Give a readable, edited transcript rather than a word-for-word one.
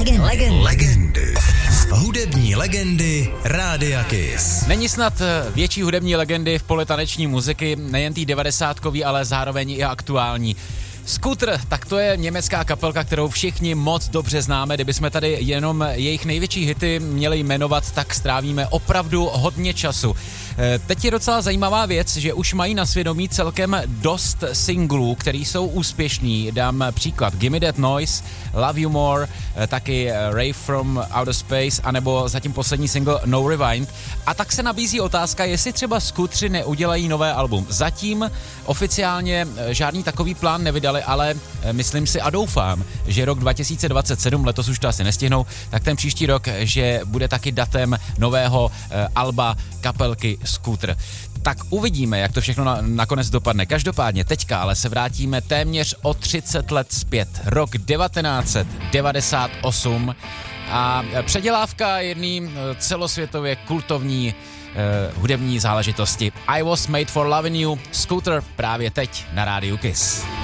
Legendy. Hudební legendy Rádia Kiss. Není snad větší hudební legendy v poli taneční muziky, nejen tý 90kový, ale zároveň i aktuální. Scooter, tak to je německá kapelka, kterou všichni moc dobře známe. Kdybychom tady jenom jejich největší hity měli jmenovat, tak strávíme opravdu hodně času. Teď je docela zajímavá věc, že už mají na svědomí celkem dost singlů, který jsou úspěšní. Dám příklad Gimme That Noise, Love You More, taky Rave from Outer Space, anebo zatím poslední single No Rewind. A tak se nabízí otázka, jestli třeba Scootři neudělají nové album. Zatím oficiálně žádný takový plán nevydali, ale myslím si a doufám, že rok 2027, letos už to asi nestihnou, tak ten příští rok, že bude taky datem nového alba kapelky Scooter. Tak uvidíme, jak to všechno nakonec dopadne. Každopádně teďka ale se vrátíme téměř o 30 let zpět. Rok 1998 a předělávka jedný celosvětově kultovní hudební záležitosti. I Was Made for Loving You, Scooter právě teď na rádiu Kiss.